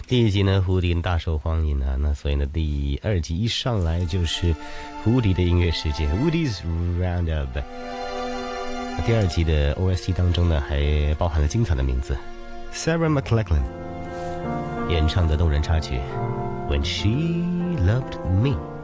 第一集呢，胡迪大受欢迎啊，那所以呢，第二集一上来就是胡迪的音乐世界 Woody's Roundup。第二集的 OST 当中呢，还包含了精彩的名字 Sarah McLachlan 演唱的动人插曲 When She Loved Me。